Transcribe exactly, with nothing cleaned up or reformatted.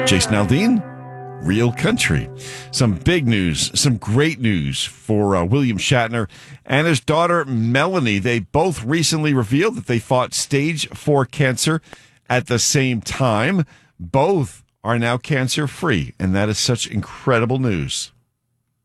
Jason Aldean, Real Country. Some big news, some great news for uh, William Shatner and his daughter Melanie. They both recently revealed that they fought stage four cancer at the same time. Both are now cancer-free, and that is such incredible news.